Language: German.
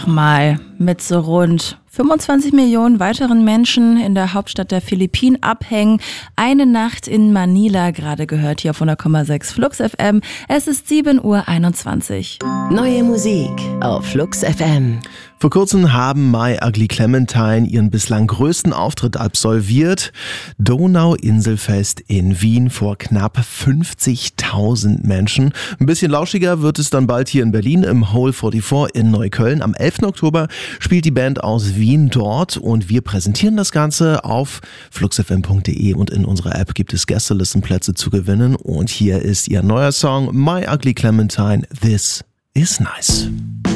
einfach mal mit so rund 25 Millionen weiteren Menschen in der Hauptstadt der Philippinen abhängen. Eine Nacht in Manila, gerade gehört hier auf 100,6 Flux FM. Es ist 7:21 Uhr. Neue Musik auf Flux FM. Vor kurzem haben My Ugly Clementine ihren bislang größten Auftritt absolviert. Donauinselfest in Wien vor knapp 50.000 Menschen. Ein bisschen lauschiger wird es dann bald hier in Berlin im Hole 44 in Neukölln. Am 11. Oktober spielt die Band aus Wien dort und wir präsentieren das Ganze auf fluxfm.de und in unserer App gibt es Gästelistenplätze zu gewinnen. Und hier ist ihr neuer Song My Ugly Clementine, This is Nice.